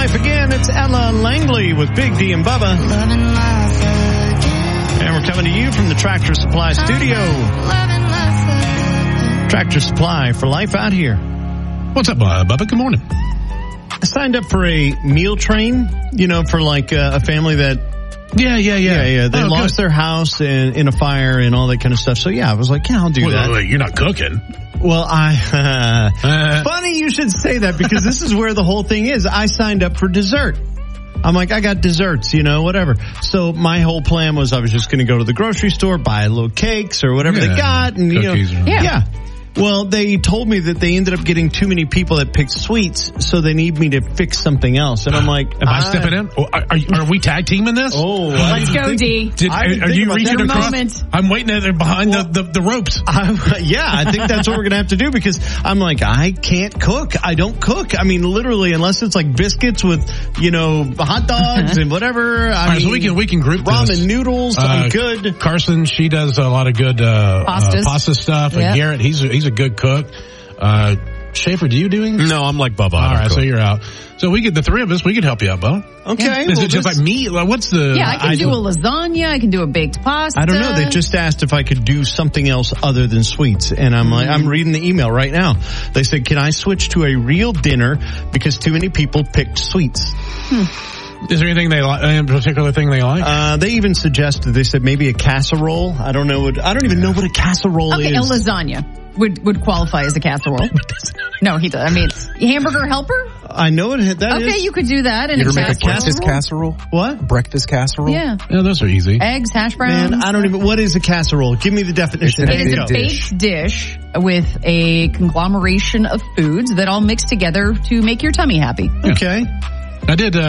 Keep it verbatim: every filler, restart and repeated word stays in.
Life again. It's Ella Langley with Big D and Bubba. And we're coming to you from the Tractor Supply studio. Tractor Supply for life out here. What's up, uh, Bubba? Good morning. I signed up for a meal train, you know, for like uh, a family that... Yeah, yeah, yeah. Yeah, yeah. They oh, lost good. their house in, in a fire and all that kind of stuff. So, yeah, I was like, yeah, I'll do well, that. Well, you're not cooking. Well, I... uh, funny you should say that because this is where the whole thing is. I signed up for dessert. I'm like, I got desserts, you know, whatever. So my whole plan was I was just going to go to the grocery store, buy little cakes or whatever yeah, they got. And, you know, yeah. yeah. Well, they told me that they ended up getting too many people that picked sweets, so they need me to fix something else. And I'm like, am I, I stepping in? Oh, are, are, are we tag teaming this? Oh, let's go, D. Did, I didn't are think you about reaching that. across? Moment. I'm waiting there behind well, the, the, the ropes. I, yeah, I think that's what we're going to have to do because I'm like, I can't cook. I don't cook. I mean, literally, unless it's like biscuits with, you know, hot dogs and whatever. I All right, mean, so we can, we can group ramen this. noodles. Uh, I'm good. Carson, she does a lot of good uh, uh, pasta stuff. Yep. And Garrett, he's a, he's a good cook. Uh, Schaefer, do you doing? No, I'm like Bubba. All right, so you're out. So we could, the three of us, we could help you out, Bo. Okay. Yeah. Is well, it just this- like me? Like, what's the? Yeah, I can I do a lasagna. I can do a baked pasta. I don't know. They just asked if I could do something else other than sweets. And I'm like, I'm reading the email right now. They said, can I switch to a real dinner because too many people picked sweets? Is there anything they like? Any particular thing they like? Uh, they even suggested, they said maybe a casserole. I don't know what, I don't even know what a casserole Okay, is. a lasagna would would qualify as a casserole. No, he does. I mean, hamburger helper. I know it. That Okay, is. you could do that in You a ever make a casserole. breakfast casserole? What? Breakfast casserole? Yeah, yeah, those are easy. eggs, hash browns. Man, I don't even, what is a casserole? Give me the definition. It's It an is big a dish. baked dish with a conglomeration of foods that all mix together to make your tummy happy. Okay. I did. Uh,